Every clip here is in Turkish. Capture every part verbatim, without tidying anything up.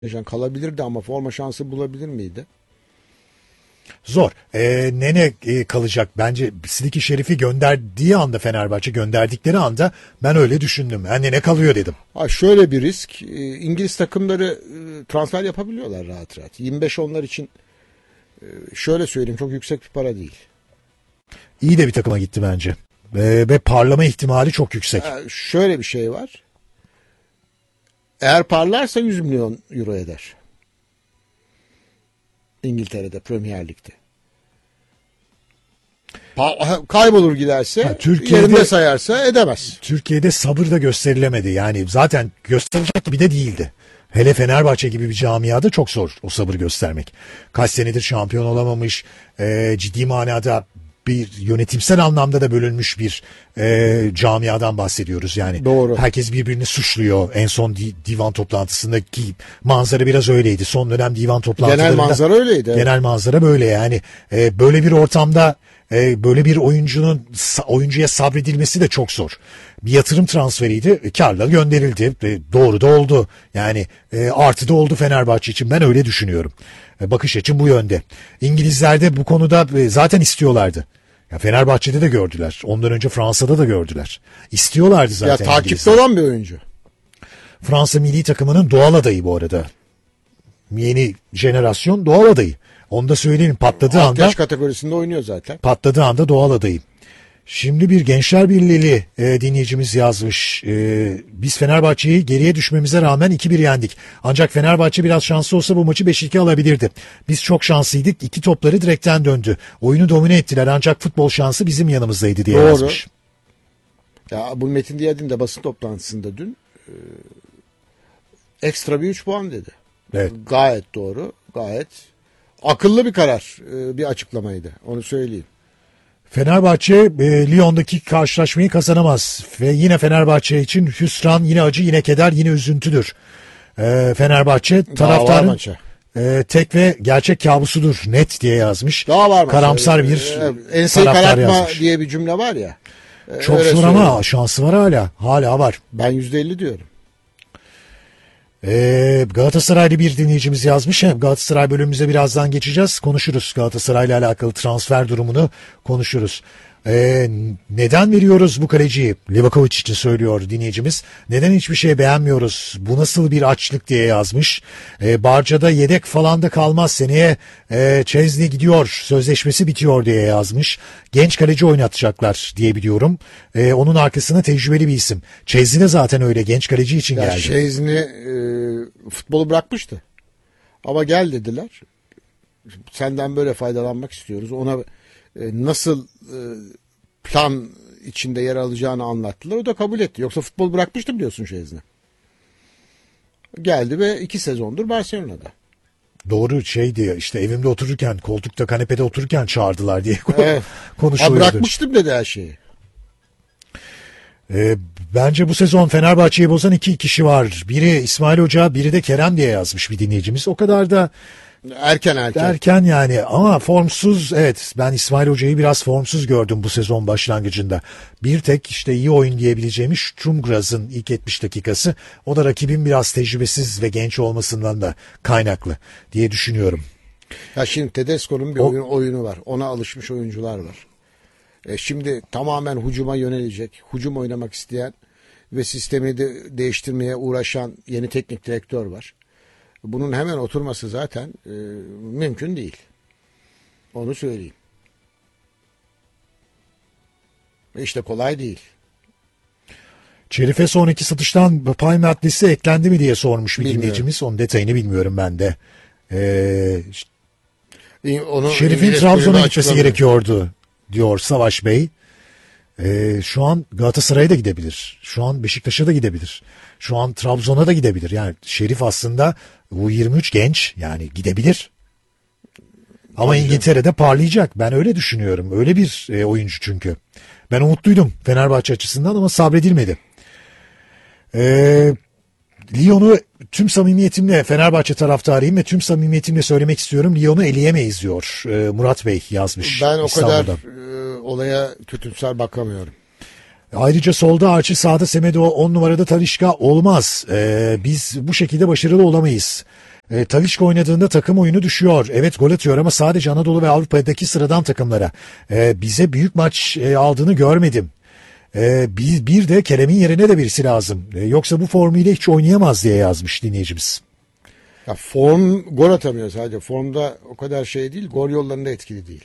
Yaşan kalabilirdi ama forma şansı bulabilir miydi? Zor. Ee, Nene e, kalacak. Bence Sidiki Şerif'i gönderdiği anda, Fenerbahçe gönderdikleri anda ben öyle düşündüm. Yani Nene kalıyor dedim. Ha, şöyle bir risk. e, İngiliz takımları e, transfer yapabiliyorlar rahat rahat. yirmi beş onlar için e, şöyle söyleyeyim, çok yüksek bir para değil. İyi de bir takıma gitti bence. Ee, ve parlama ihtimali çok yüksek. Ha, şöyle bir şey var. Eğer parlarsa yüz milyon euro eder. İngiltere'de, Premier Lig'de. Pa- kaybolur giderse, Ha, Türkiye'de- yerinde sayarsa edemez. Türkiye'de sabır da gösterilemedi. Yani zaten gösterecek gibi de değildi. Hele Fenerbahçe gibi bir camiada çok zor o sabır göstermek. Kaç senedir şampiyon olamamış, e, ciddi manada bir yönetimsel anlamda da bölünmüş bir e, camiadan bahsediyoruz. Yani Doğru. herkes birbirini suçluyor. En son di- divan toplantısındaki manzara biraz öyleydi. Son dönem divan toplantılarında Genel manzara öyleydi. evet. genel manzara böyle yani. E, böyle bir ortamda e, böyle bir oyuncunun sa- oyuncuya sabredilmesi de çok zor. Bir yatırım transferiydi. E, karla gönderildi. E, doğru da oldu. Yani e, artı da oldu Fenerbahçe için. Ben öyle düşünüyorum. E, bakış açım bu yönde. İngilizler de bu konuda e, zaten istiyorlardı. Ya Fenerbahçe'de de gördüler. Ondan önce Fransa'da da gördüler. İstiyorlardı Ya zaten takipte İngilizler. olan bir oyuncu. Fransa milli takımının doğal adayı bu arada. Yeni jenerasyon doğal adayı. Onu da söyleyelim, patladığı Alt anda yaş kategorisinde oynuyor zaten. patladığı anda doğal adayı. Şimdi bir Gençler Birliği e, dinleyicimiz yazmış. E, biz Fenerbahçe'yi geriye düşmemize rağmen iki bir yendik. Ancak Fenerbahçe biraz şanslı olsa bu maçı beş iki alabilirdi. Biz çok şanslıydık. İki topları direkten döndü. Oyunu domine ettiler ancak futbol şansı bizim yanımızdaydı diye Doğru. yazmış. Ya bu Metin Diyadin de basın toplantısında dün e, ekstra bir üç puan dedi. Evet. Gayet doğru. Gayet akıllı bir karar, e, bir açıklamaydı. Onu söyleyeyim. Fenerbahçe e, Lyon'daki karşılaşmayı kazanamaz ve yine Fenerbahçe için hüsran, yine acı, yine keder, yine üzüntüdür. E, Fenerbahçe Daha var taraftarın maça. e, tek ve gerçek kabusudur net diye yazmış. Daha var maça. Karamsar bir E, enseyi taraftar karartma yazmış. diye bir cümle var ya. e, Çok öyle zor söyleyeyim. ama şansı var hala. Hala var. Ben yüzde elli diyorum. Ee, Galatasaraylı bir dinleyicimiz yazmış. Hem Galatasaray bölümümüze birazdan geçeceğiz. Konuşuruz. Galatasaray'la alakalı transfer durumunu konuşuruz. Ee, neden veriyoruz bu kaleciyi? Livakovic için söylüyor dinleyicimiz. Neden hiçbir şey beğenmiyoruz? Bu nasıl bir açlık diye yazmış. Ee, Barca'da yedek falan da kalmaz. Seneye e, Chesney gidiyor. Sözleşmesi bitiyor diye yazmış. Genç kaleci oynatacaklar diye biliyorum. Ee, onun arkasına tecrübeli bir isim. Chesney de zaten öyle genç kaleci için Ya geldi. Şezni e, futbolu bırakmıştı. Ama gel dediler. Senden böyle faydalanmak istiyoruz. Ona e, nasıl e, plan içinde yer alacağını anlattılar. O da kabul etti. Yoksa futbol bırakmıştı biliyorsun Şezni. Geldi ve iki sezondur Barcelona'da. Doğru şeydi işte, evimde otururken, koltukta, kanepede otururken çağırdılar diye Evet. Ha, konuşuluyordu. bırakmıştım dedi her şeyi. Ee, bence bu sezon Fenerbahçe'yi bozan iki kişi var. Biri İsmail Hoca, biri de Kerem diye yazmış bir dinleyicimiz. O kadar da Erken erken. derken yani, ama formsuz, evet, ben İsmail Hoca'yı biraz formsuz gördüm bu sezon başlangıcında. Bir tek işte iyi oyun diyebileceğimiz Sturmgraz'ın ilk yetmiş dakikası, o da rakibin biraz tecrübesiz ve genç olmasından da kaynaklı diye düşünüyorum. Ya şimdi Tedesco'nun bir O- oyun, oyunu var. Ona alışmış oyuncular var. E şimdi tamamen hücuma yönelecek, hücum oynamak isteyen ve sistemi de değiştirmeye uğraşan yeni teknik direktör var. Bunun hemen oturması zaten e, mümkün değil. Onu söyleyeyim. Ve işte kolay değil. Şerif'e sonraki satıştan pay maddesi eklendi mi diye sormuş bir Bilmiyorum. dinleyicimiz. Onun detayını bilmiyorum ben de. Ee, İ- Onu Şerif'in İngiliz Trabzon'a kulübü gitmesi açıklamıyor. gerekiyordu diyor Savaş Bey. Ee, şu an Galatasaray'a da gidebilir. Şu an Beşiktaş'a da gidebilir. Şu an Trabzon'a da gidebilir. Yani Şerif aslında bu yirmi üç genç, yani gidebilir. Ama Tabii İngiltere'de parlayacak. Ben öyle düşünüyorum. Öyle bir e, oyuncu çünkü. Ben umutluydum Fenerbahçe açısından ama sabredilmedi. Ee, Lyon'u tüm samimiyetimle, Fenerbahçe taraftarıyım ve tüm samimiyetimle söylemek istiyorum. Lyon'u eleyemeyiz diyor e, Murat Bey yazmış. Ben o kadar İstanbul'dan. e, olaya kötümser bakamıyorum. Ayrıca solda Archie, sağda Semedo, on numarada Talisca olmaz. Ee, biz bu şekilde başarılı olamayız. E, Talisca oynadığında takım oyunu düşüyor. Evet, gol atıyor ama sadece Anadolu ve Avrupa'daki sıradan takımlara. E, bize büyük maç e, aldığını görmedim. E, bir, bir de Kerem'in yerine de birisi lazım. E, yoksa bu formuyla hiç oynayamaz diye yazmış dinleyicimiz. Ya form gol atamıyor sadece. Formda o kadar şey değil. Gol yollarında etkili değil.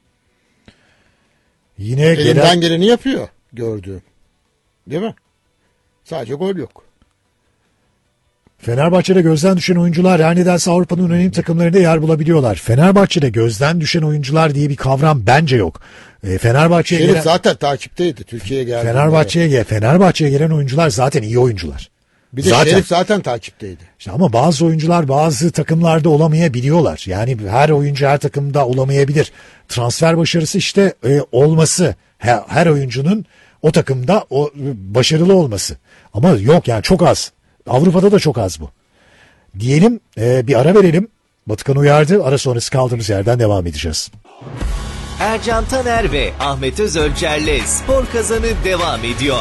Yine Elinden gelen... geleni yapıyor gördüğüm. Değil mi? Sadece gol yok. Fenerbahçe'de gözden düşen oyuncular her nedense Avrupa'nın önemli takımlarında yer bulabiliyorlar. Fenerbahçe'de gözden düşen oyuncular diye bir kavram bence yok. E, Fenerbahçe'ye Şerif gelen... zaten takipteydi. Türkiye'ye geldi. Fenerbahçe'ye gel, Fenerbahçe'ye gelen oyuncular zaten iyi oyuncular. Bir de zaten, Şerif zaten takipteydi. işte ama bazı oyuncular bazı takımlarda olamayabiliyorlar. Yani her oyuncu her takımda olamayabilir. Transfer başarısı işte e, olması. Her, her oyuncunun o takımda o başarılı olması. Ama yok yani çok az. Avrupa'da da çok az bu. Diyelim e, bir ara verelim. Batıkan uyardı. Ara sonrası kaldığımız yerden devam edeceğiz. Ercan Taner ve Ahmet Özölçer'le Spor Kazanı devam ediyor.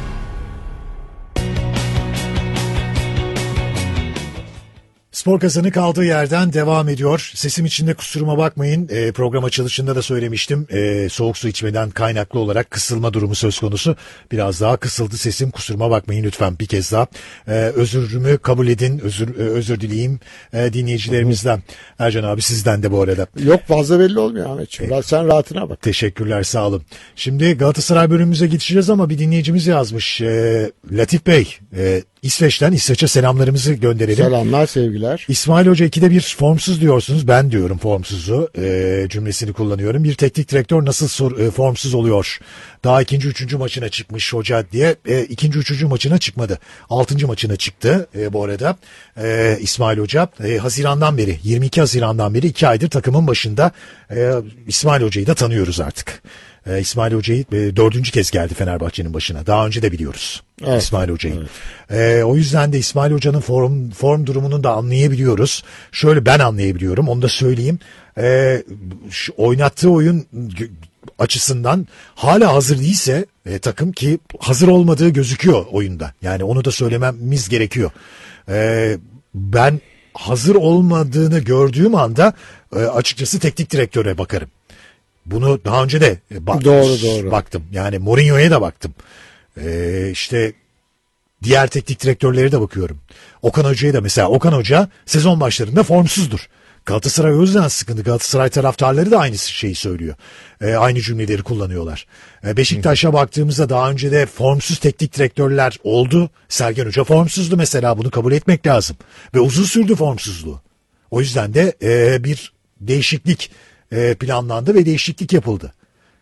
Spor Kazanı kaldığı yerden devam ediyor. Sesim içinde kusuruma bakmayın. E, program açılışında da söylemiştim. E, soğuk su içmeden kaynaklı olarak kısılma durumu söz konusu. Biraz daha kısıldı sesim. Kusuruma bakmayın lütfen bir kez daha. E, özürümü kabul edin. Özür, e, özür dileyeyim e, dinleyicilerimizden. Ercan abi sizden de bu arada. Yok fazla belli olmuyor Ahmetciğim. E, Sen rahatına bak. Teşekkürler, sağ olun. Şimdi Galatasaray bölümümüze geçeceğiz ama bir dinleyicimiz yazmış. E, Latif Bey, e, İsveç'ten İsveç'e selamlarımızı gönderelim. Selamlar, sevgiler. İsmail Hoca ikide bir formsuz diyorsunuz. Ben diyorum formsuzu e, cümlesini kullanıyorum. Bir teknik direktör nasıl sor, e, formsuz oluyor? Daha ikinci, üçüncü maçına çıkmış hoca diye. E, ikinci, üçüncü maçına çıkmadı. Altıncı maçına çıktı e, bu arada. E, İsmail Hoca e, Haziran'dan beri, yirmi iki Haziran'dan beri iki aydır takımın başında. E, İsmail Hoca'yı da tanıyoruz artık. E, İsmail Hoca'yı e, dördüncü kez geldi Fenerbahçe'nin başına. Daha önce de biliyoruz. Evet, İsmail Hoca'yı. Evet. E, o yüzden de İsmail Hoca'nın form form durumunu da anlayabiliyoruz. Şöyle ben anlayabiliyorum. Onu da söyleyeyim. E, şu, oynattığı oyun açısından hala hazır değilse e, takım ki hazır olmadığı gözüküyor oyunda. Yani onu da söylememiz gerekiyor. E, ben hazır olmadığını gördüğüm anda e, açıkçası teknik direktöre bakarım. Bunu daha önce de bak, doğru, doğru. baktım. Yani Mourinho'ya da baktım. Ee, işte diğer teknik direktörlere de bakıyorum. Okan Hoca'ya da mesela. Okan Hoca sezon başlarında formsuzdur. Galatasaray o yüzden sıkıntı. Galatasaray taraftarları da aynı şeyi söylüyor. Ee, aynı cümleleri kullanıyorlar. Ee, Beşiktaş'a baktığımızda daha önce de formsuz teknik direktörler oldu. Sergen Hoca formsuzdu mesela. Bunu kabul etmek lazım. Ve uzun sürdü formsuzluğu. O yüzden de e, bir değişiklik planlandı ve değişiklik yapıldı.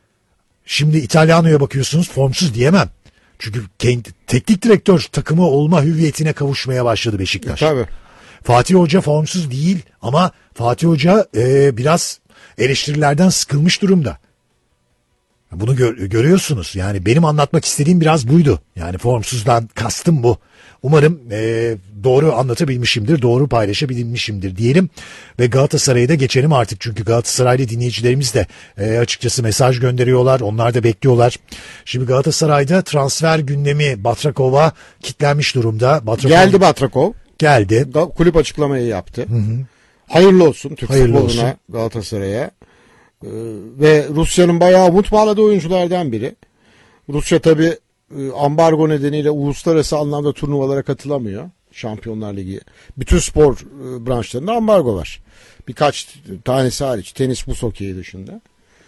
Şimdi İtalyano'ya bakıyorsunuz, formsuz diyemem. Çünkü kendi, teknik direktör takımı olma hüviyetine kavuşmaya başladı Beşiktaş. E, tabii. Fatih Hoca formsuz değil ama Fatih Hoca e, biraz eleştirilerden sıkılmış durumda. Bunu gör, görüyorsunuz. Yani benim anlatmak istediğim biraz buydu. Yani formsuzdan kastım bu. Umarım e, doğru anlatabilmişimdir, doğru paylaşabilmişimdir diyelim. Ve Galatasaray'a da geçelim artık. Çünkü Galatasaraylı dinleyicilerimiz de e, açıkçası mesaj gönderiyorlar. Onlar da bekliyorlar. Şimdi Galatasaray'da transfer gündemi Batrakov'a kilitlenmiş durumda. Batrakov, geldi Batrakov. Geldi. Kulüp açıklamayı yaptı. Hı hı. Hayırlı olsun Türk Hayırlı futboluna, olsun. Galatasaray'a. Ee, ve Rusya'nın bayağı umut bağladığı oyunculardan biri. Rusya tabii ambargo nedeniyle uluslararası anlamda turnuvalara katılamıyor. Şampiyonlar Ligi. Bütün spor branşlarında ambargo var. Birkaç tanesi hariç. Tenis, buz hokeyi dışında.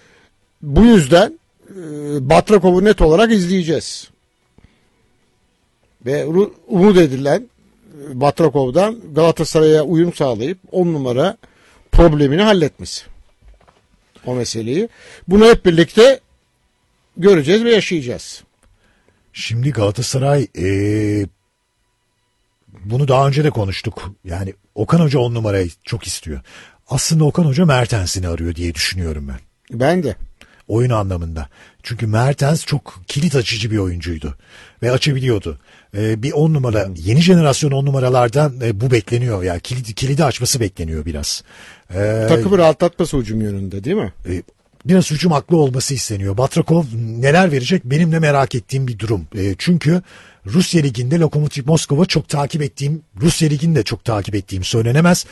Bu yüzden Batrakov'u net olarak izleyeceğiz. Ve umut edilen Batrakov'dan Galatasaray'a uyum sağlayıp on numara problemini halletmesi. O meseleyi. Bunu hep birlikte göreceğiz ve yaşayacağız. Şimdi Galatasaray ee, bunu daha önce de konuştuk. Yani Okan Hoca on numarayı çok istiyor. Aslında Okan Hoca Mertens'ini arıyor diye düşünüyorum ben. Ben de. Oyun anlamında. Çünkü Mertens çok kilit açıcı bir oyuncuydu. Ve açabiliyordu. Ee, bir on numara, yeni jenerasyon on numaralardan e, bu bekleniyor. Yani kilidi, kilidi açması bekleniyor biraz. Ee, Takımı rahatlatması hücum yönünde değil mi? E, biraz hücum haklı olması isteniyor. Batrakov neler verecek benim de merak ettiğim bir durum. E, çünkü Rusya Ligi'nde Lokomotiv Moskova çok takip ettiğim, Rusya Ligi'ni de çok takip ettiğim söylenemez.